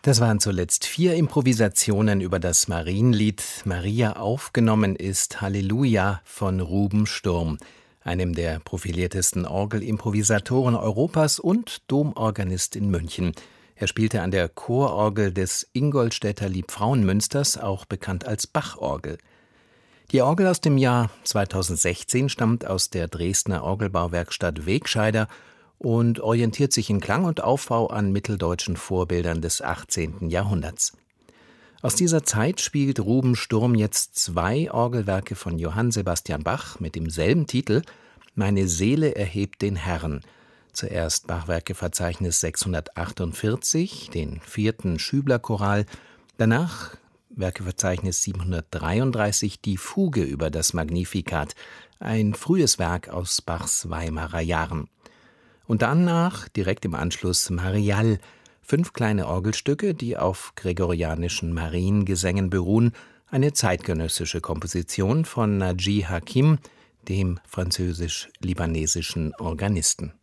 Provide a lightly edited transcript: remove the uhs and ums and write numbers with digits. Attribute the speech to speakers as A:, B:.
A: Das waren zuletzt 4 Improvisationen über das Marienlied Maria. Aufgenommen ist Halleluja von Ruben Sturm, einem der profiliertesten Orgelimprovisatoren Europas und Domorganist in München. Er spielte an der Chororgel des Ingolstädter Liebfrauenmünsters, auch bekannt als Bachorgel. Die Orgel aus dem Jahr 2016 stammt aus der Dresdner Orgelbauwerkstatt Wegscheider und orientiert sich in Klang und Aufbau an mitteldeutschen Vorbildern des 18. Jahrhunderts. Aus dieser Zeit spielt Ruben Sturm jetzt 2 Orgelwerke von Johann Sebastian Bach mit demselben Titel: »Meine Seele erhebt den Herrn«. Zuerst Bachwerkeverzeichnis 648, den 4. Schübler-Choral, danach Werkeverzeichnis 733, die Fuge über das Magnificat, ein frühes Werk aus Bachs Weimarer Jahren. Und danach, direkt im Anschluss, Marial, 5 kleine Orgelstücke, die auf gregorianischen Mariengesängen beruhen, eine zeitgenössische Komposition von Naji Hakim, dem französisch-libanesischen Organisten.